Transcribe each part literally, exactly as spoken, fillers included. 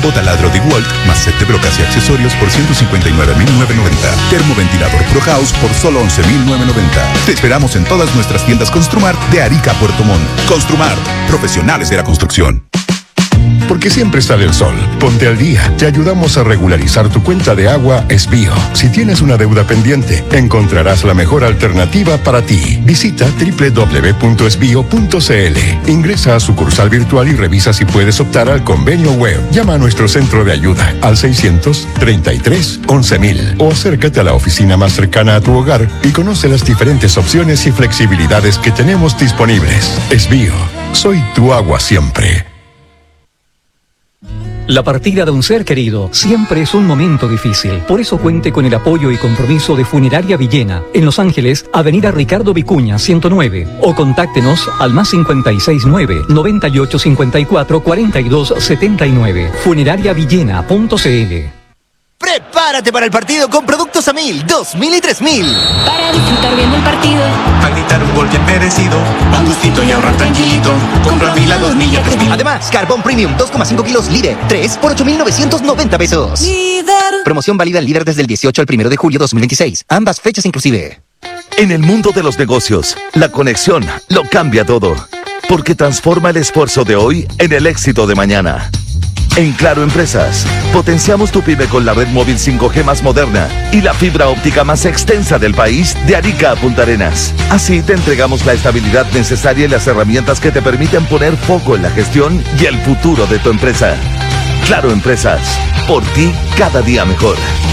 O taladro DeWalt más set de brocas y accesorios por ciento cincuenta y nueve mil novecientos noventa. Termoventilador Pro House por solo once mil novecientos noventa. Te esperamos en todas nuestras tiendas Construmart de Arica a Puerto Montt. Construmart, profesionales de la construcción. Porque siempre sale el sol. Ponte al día. Te ayudamos a regularizar tu cuenta de agua Esbío. Si tienes una deuda pendiente, encontrarás la mejor alternativa para ti. Visita doble u doble u doble u punto esbío punto c l. Ingresa a sucursal virtual y revisa si puedes optar al convenio web. Llama a nuestro centro de ayuda al seiscientos treinta y tres once mil o acércate a la oficina más cercana a tu hogar y conoce las diferentes opciones y flexibilidades que tenemos disponibles. Esbío. Soy tu agua siempre. La partida de un ser querido siempre es un momento difícil. Por eso cuente con el apoyo y compromiso de Funeraria Villena, en Los Ángeles, Avenida Ricardo Vicuña, ciento nueve. O contáctenos al más cincuenta y seis nueve, noventa y ocho cincuenta y cuatro, cuarenta y dos setenta y nueve. Funeraria Villena punto c l. Prepárate para el partido con productos a mil, dos mil y tres mil. Para disfrutar viendo el partido. Para gritar un gol bien merecido. Un gustito y ahorrar tranquilito. Compra mil a dos mil y a tres mil. Además, Carbón Premium dos coma cinco kilos Líder, tres por ocho mil novecientos noventa pesos. Líder. Promoción válida al Líder desde el dieciocho al primero de julio dos mil veintiséis. Ambas fechas inclusive. En el mundo de los negocios, la conexión lo cambia todo. Porque transforma el esfuerzo de hoy en el éxito de mañana. En Claro Empresas, potenciamos tu pyme con la red móvil cinco G más moderna y la fibra óptica más extensa del país de Arica a Punta Arenas. Así te entregamos la estabilidad necesaria y las herramientas que te permiten poner foco en la gestión y el futuro de tu empresa. Claro Empresas, por ti cada día mejor.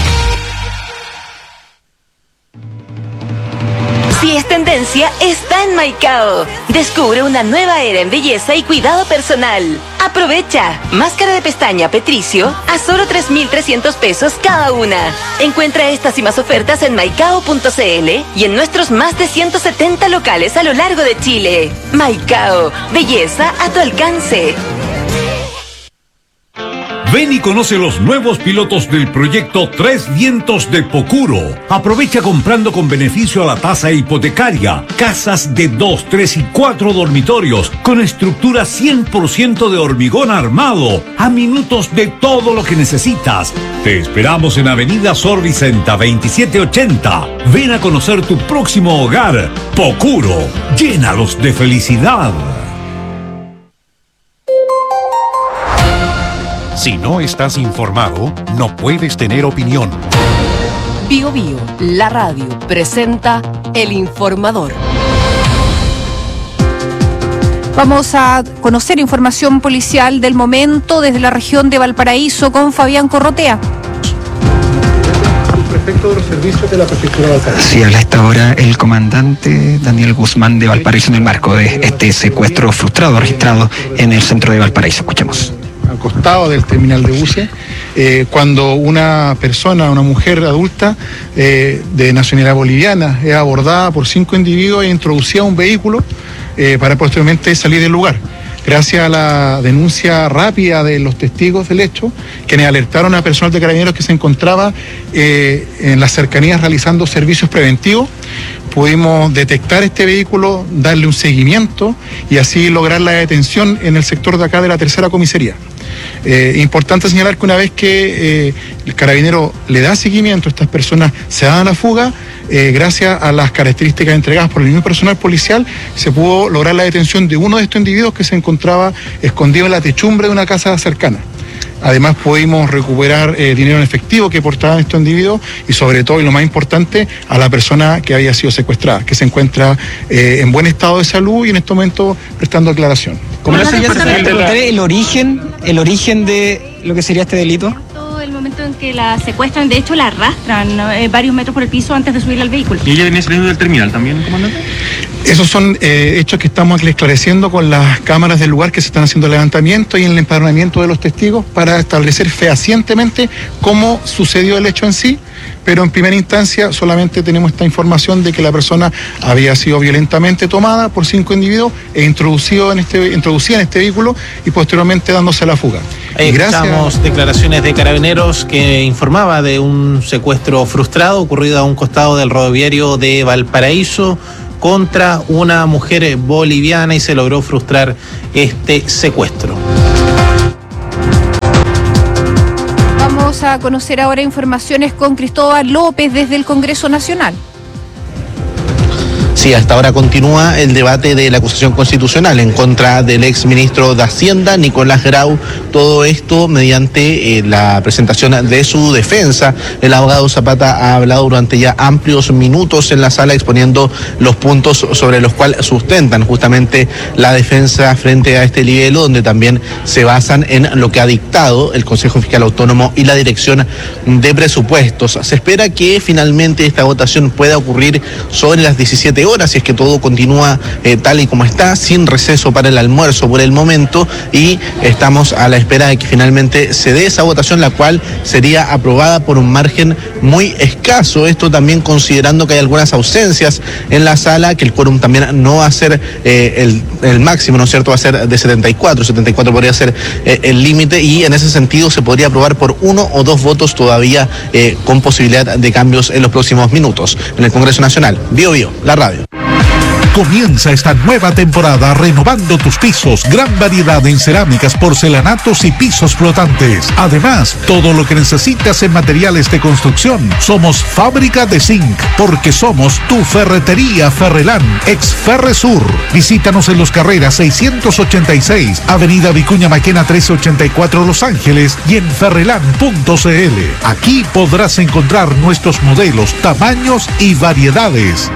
Si es tendencia, está en Maicao. Descubre una nueva era en belleza y cuidado personal. Aprovecha. Máscara de pestaña Petricio a solo tres mil trescientos pesos cada una. Encuentra estas y más ofertas en maicao punto c l y en nuestros más de ciento setenta locales a lo largo de Chile. Maicao. Belleza a tu alcance. Ven y conoce los nuevos pilotos del proyecto Tres Vientos de Pocuro. Aprovecha comprando con beneficio a la tasa hipotecaria. Casas de dos, tres y cuatro dormitorios con estructura cien por ciento de hormigón armado. A minutos de todo lo que necesitas. Te esperamos en Avenida Sor Vicenta veintisiete ochenta. Ven a conocer tu próximo hogar. Pocuro. Llénalos de felicidad. Si no estás informado, no puedes tener opinión. Bio Bio, la radio, presenta El Informador. Vamos a conocer información policial del momento desde la región de Valparaíso con Fabián Corrotea. Respecto de los servicios de la prefectura de Valparaíso. Sí, habla a esta hora el comandante Daniel Guzmán de Valparaíso en el marco de este secuestro frustrado registrado en el centro de Valparaíso. Escuchemos. Al costado del terminal de buses, eh, cuando una persona, una mujer adulta eh, de nacionalidad boliviana es abordada por cinco individuos e introducida a un vehículo eh, para posteriormente salir del lugar. Gracias a la denuncia rápida de los testigos del hecho, quienes alertaron a personal de carabineros que se encontraba eh, en las cercanías realizando servicios preventivos, pudimos detectar este vehículo, darle un seguimiento y así lograr la detención en el sector de acá de la tercera comisaría. Eh, importante señalar que una vez que eh, el carabinero le da seguimiento, estas personas se dan a la fuga, eh, gracias a las características entregadas por el mismo personal policial, se pudo lograr la detención de uno de estos individuos que se encontraba escondido en la techumbre de una casa cercana. Además pudimos recuperar eh, dinero en efectivo que portaban estos individuos y sobre todo, y lo más importante, a la persona que había sido secuestrada, que se encuentra eh, en buen estado de salud y en este momento prestando declaración. ¿Cómo se llama el origen, el origen de lo que sería este delito? El momento en que la secuestran, de hecho la arrastran eh, varios metros por el piso antes de subirla al vehículo. ¿Y ella venía saliendo del terminal también, comandante? Esos son eh, hechos que estamos esclareciendo con las cámaras del lugar que se están haciendo levantamiento y en el empadronamiento de los testigos para establecer fehacientemente cómo sucedió el hecho en sí, pero en primera instancia solamente tenemos esta información de que la persona había sido violentamente tomada por cinco individuos e introducido en este, introducida en este vehículo y posteriormente dándose a la fuga. Ahí escuchamos declaraciones de carabineros que informaba de un secuestro frustrado ocurrido a un costado del rodoviario de Valparaíso contra una mujer boliviana y se logró frustrar este secuestro. Vamos a conocer ahora informaciones con Cristóbal López desde el Congreso Nacional. Sí, hasta ahora continúa el debate de la acusación constitucional en contra del ex ministro de Hacienda, Nicolás Grau. Todo esto mediante eh, la presentación de su defensa. El abogado Zapata ha hablado durante ya amplios minutos en la sala exponiendo los puntos sobre los cuales sustentan justamente la defensa frente a este libelo, donde también se basan en lo que ha dictado el Consejo Fiscal Autónomo y la Dirección de Presupuestos. Se espera que finalmente esta votación pueda ocurrir sobre las diecisiete horas. Si es que todo continúa eh, tal y como está, sin receso para el almuerzo por el momento, y estamos a la espera de que finalmente se dé esa votación, la cual sería aprobada por un margen muy escaso. Esto también considerando que hay algunas ausencias en la sala, que el quórum también no va a ser eh, el, el máximo, ¿no es cierto? Va a ser de setenta y cuatro, setenta y cuatro podría ser eh, el límite, y en ese sentido se podría aprobar por uno o dos votos todavía eh, con posibilidad de cambios en los próximos minutos. En el Congreso Nacional, Bio Bio, la radio. Comienza esta nueva temporada renovando tus pisos. Gran variedad en cerámicas, porcelanatos y pisos flotantes. Además, todo lo que necesitas en materiales de construcción. Somos Fábrica de Zinc, porque somos tu ferretería Ferrelán, ex Ferresur. Visítanos en Los Carreras seiscientos ochenta y seis, Avenida Vicuña Maquena trescientos ochenta y cuatro, Los Ángeles, y en ferrelán punto c l. Aquí podrás encontrar nuestros modelos, tamaños y variedades.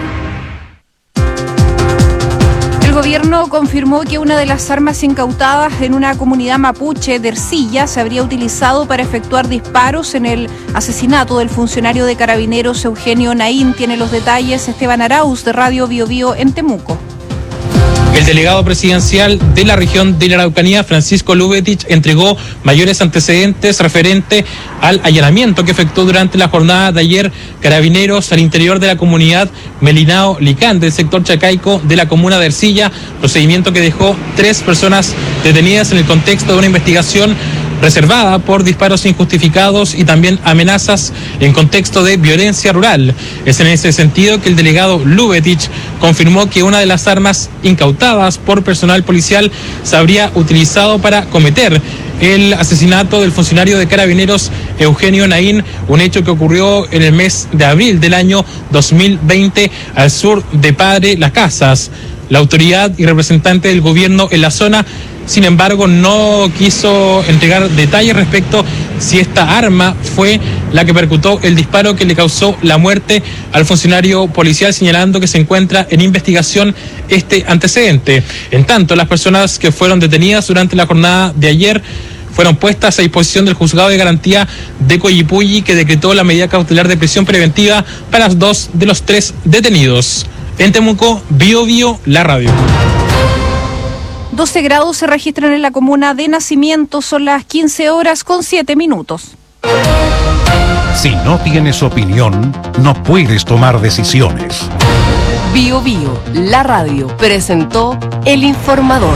El gobierno confirmó que una de las armas incautadas en una comunidad mapuche de Ercilla se habría utilizado para efectuar disparos en el asesinato del funcionario de Carabineros Eugenio Naín. Tiene los detalles Esteban Arauz de Radio Bio Bio en Temuco. El delegado presidencial de la región de la Araucanía, Francisco Lubetich, entregó mayores antecedentes referente al allanamiento que efectuó durante la jornada de ayer Carabineros al interior de la comunidad Melinao-Licán del sector Chacaico de la comuna de Ercilla, procedimiento que dejó tres personas detenidas en el contexto de una investigación reservada por disparos injustificados y también amenazas en contexto de violencia rural. Es en ese sentido que el delegado Lubetich confirmó que una de las armas incautadas por personal policial se habría utilizado para cometer el asesinato del funcionario de Carabineros Eugenio Naín, un hecho que ocurrió en el mes de abril del año dos mil veinte al sur de Padre Las Casas. La autoridad y representante del gobierno en la zona, sin embargo, no quiso entregar detalles respecto si esta arma fue la que percutó el disparo que le causó la muerte al funcionario policial, señalando que se encuentra en investigación este antecedente. En tanto, las personas que fueron detenidas durante la jornada de ayer fueron puestas a disposición del Juzgado de Garantía de Coyipulli, que decretó la medida cautelar de prisión preventiva para dos de los tres detenidos. En Temuco, Bio Bio, la radio. doce grados se registran en la comuna de Nacimiento, son las quince horas con siete minutos. Si no tienes opinión, no puedes tomar decisiones. Bio Bio, la radio, presentó El Informador.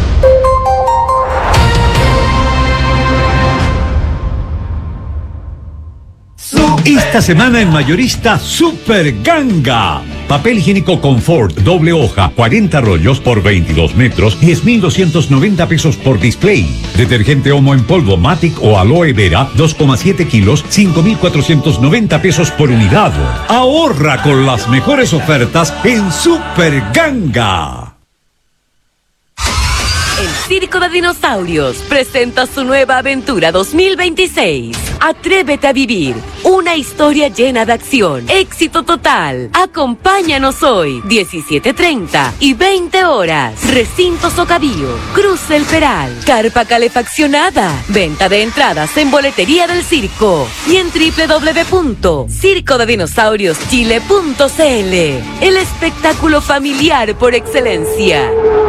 Esta semana en Mayorista, Super Ganga. Papel higiénico Confort, doble hoja, cuarenta rollos por veintidós metros, diez mil doscientos noventa pesos por display. Detergente Omo en polvo Matic o Aloe Vera, dos coma siete kilos, cinco mil cuatrocientos noventa pesos por unidad. Ahorra con las mejores ofertas en Super Ganga. El Circo de Dinosaurios presenta su nueva aventura dos mil veintiséis. Atrévete a vivir una historia llena de acción, éxito total. Acompáñanos hoy, diecisiete treinta y veinte horas. Recinto Socavío, Cruz El Peral, carpa calefaccionada. Venta de entradas en boletería del circo y en doble u doble u doble u punto circo de dinosaurios chile punto c l. El espectáculo familiar por excelencia.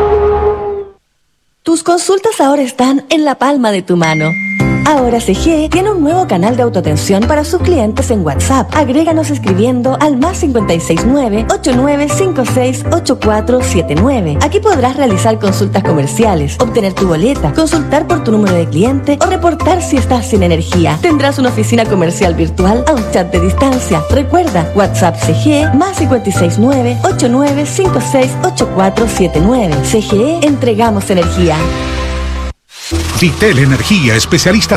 Tus consultas ahora están en la palma de tu mano. Ahora C G E tiene un nuevo canal de autoatención para sus clientes en WhatsApp. Agréganos escribiendo al más cinco seis nueve, ocho nueve cinco seis, ocho cuatro siete nueve. Aquí podrás realizar consultas comerciales, obtener tu boleta, consultar por tu número de cliente o reportar si estás sin energía. Tendrás una oficina comercial virtual a un chat de distancia. Recuerda, WhatsApp C G E más cinco seis nueve, ocho nueve cinco seis, ocho cuatro siete nueve. C G E, entregamos energía. Vitel Energía, especialistas